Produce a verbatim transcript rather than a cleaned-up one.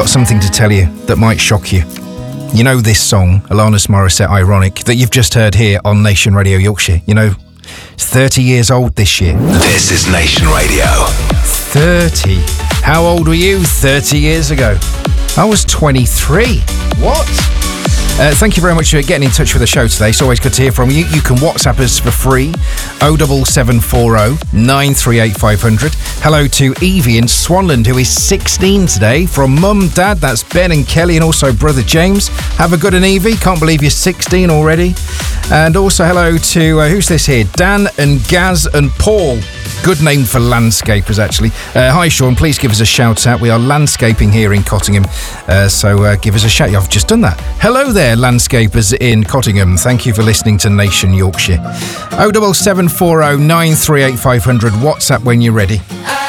something to tell you that might shock you. You know this song, Alanis Morissette, Ironic, that you've just heard here on Nation Radio Yorkshire. You know, it's thirty years old this year. This is Nation Radio. thirty. How old were you thirty years ago? I was twenty-three. What? Uh, thank you very much for getting in touch with the show today. It's always good to hear from you. You can WhatsApp us for free, oh seven seven four oh nine three eight five hundred. Hello to Evie in Swanland, who is sixteen today, from Mum, Dad, that's Ben and Kelly, and also brother James. Have a good one, Evie. Can't believe you're sixteen already. And also hello to, uh, who's this here? Dan and Gaz and Paul. Good name for landscapers, actually. Uh, hi, Sean. Please give us a shout out. We are landscaping here in Cottingham. Uh, so uh, give us a shout. I've just done that. Hello there, landscapers in Cottingham. Thank you for listening to Nation Yorkshire. oh seven seven four oh nine three eight five hundred. WhatsApp when you're ready.